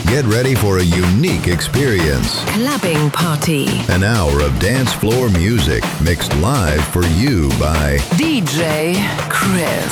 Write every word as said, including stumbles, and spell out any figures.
Get ready for a unique experience. Clubbing Party. An hour of dance floor music mixed live for you by D J Chris.